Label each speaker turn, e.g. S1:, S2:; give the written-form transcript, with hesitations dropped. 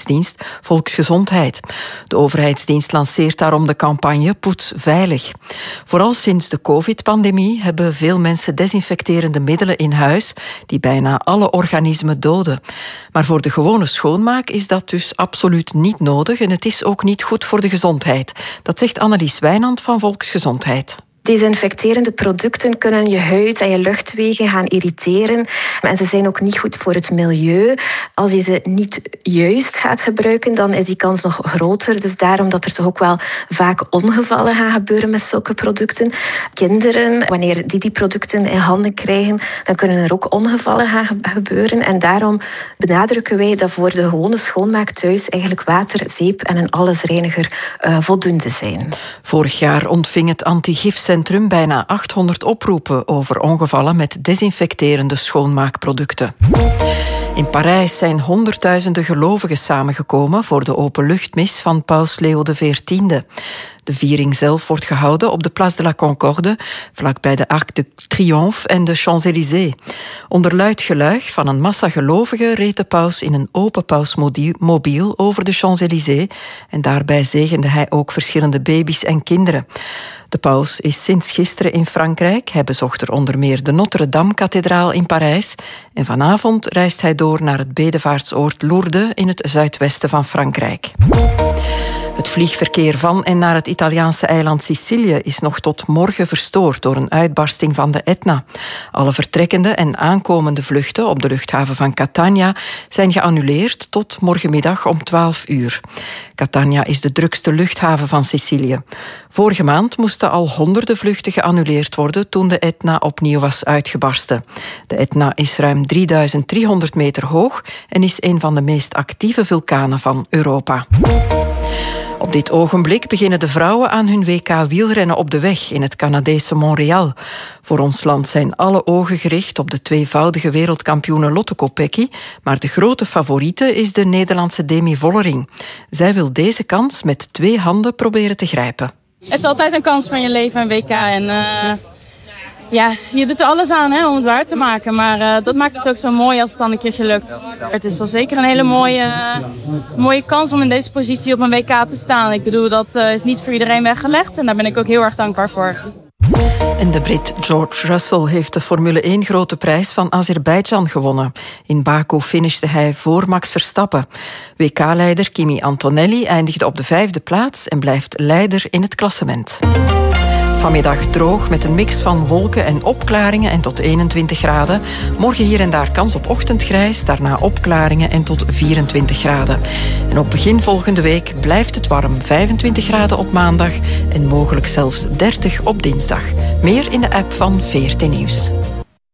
S1: overheidsdienst Volksgezondheid. De overheidsdienst lanceert daarom de campagne Poets veilig. Vooral sinds de COVID-pandemie hebben veel mensen desinfecterende middelen in huis die bijna alle organismen doden. Maar voor de gewone schoonmaak is dat dus absoluut niet nodig en het is ook niet goed voor de gezondheid. Dat zegt Annelies Wijnand van Volksgezondheid.
S2: Desinfecterende producten kunnen je huid en je luchtwegen gaan irriteren. En ze zijn ook niet goed voor het milieu. Als je ze niet juist gaat gebruiken, dan is die kans nog groter. Dus daarom dat er toch ook wel vaak ongevallen gaan gebeuren met zulke producten. Kinderen, wanneer die producten in handen krijgen, dan kunnen er ook ongevallen gaan gebeuren. En daarom benadrukken wij dat voor de gewone schoonmaak thuis eigenlijk water, zeep en een allesreiniger voldoende zijn.
S1: Vorig jaar ontving het antigifcentrum bijna 800 oproepen over ongevallen met desinfecterende schoonmaakproducten. In Parijs zijn honderdduizenden gelovigen samengekomen voor de openluchtmis van Paus Leo XIV. De viering zelf wordt gehouden op de Place de la Concorde, vlakbij de Arc de Triomphe en de Champs-Élysées. Onder luid geluid van een massa gelovigen reed de paus in een open pausmobiel over de Champs-Élysées en daarbij zegende hij ook verschillende baby's en kinderen. De paus is sinds gisteren in Frankrijk. Hij bezocht er onder meer de Notre-Dame-kathedraal in Parijs. En vanavond reist hij door naar het bedevaartsoord Lourdes in het zuidwesten van Frankrijk. Het vliegverkeer van en naar het Italiaanse eiland Sicilië is nog tot morgen verstoord door een uitbarsting van de Etna. Alle vertrekkende en aankomende vluchten op de luchthaven van Catania zijn geannuleerd tot morgenmiddag om 12 uur. Catania is de drukste luchthaven van Sicilië. Vorige maand moesten al honderden vluchten geannuleerd worden toen de Etna opnieuw was uitgebarsten. De Etna is ruim 3300 meter hoog en is een van de meest actieve vulkanen van Europa. Op dit ogenblik beginnen de vrouwen aan hun WK wielrennen op de weg in het Canadese Montréal. Voor ons land zijn alle ogen gericht op de tweevoudige wereldkampioene Lotte Kopecky, maar de grote favoriete is de Nederlandse Demi Vollering. Zij wil deze kans met 2 handen proberen te grijpen.
S3: Het is altijd een kans van je leven, een WK. En je doet er alles aan om het waar te maken. Maar dat maakt het ook zo mooi als het dan een keertje lukt. Het is wel zeker een hele mooie kans om in deze positie op een WK te staan. Ik bedoel, dat is niet voor iedereen weggelegd. En daar ben ik ook heel erg dankbaar voor.
S1: En de Brit George Russell heeft de Formule 1 grote prijs van Azerbeidzjan gewonnen. In Baku finishte hij voor Max Verstappen. WK-leider Kimi Antonelli eindigde op de 5e plaats en blijft leider in het klassement. Vanmiddag droog met een mix van wolken en opklaringen en tot 21 graden. Morgen hier en daar kans op ochtendgrijs, daarna opklaringen en tot 24 graden. En op begin volgende week blijft het warm, 25 graden op maandag en mogelijk zelfs 30 op dinsdag. Meer in de app van VRT Nieuws.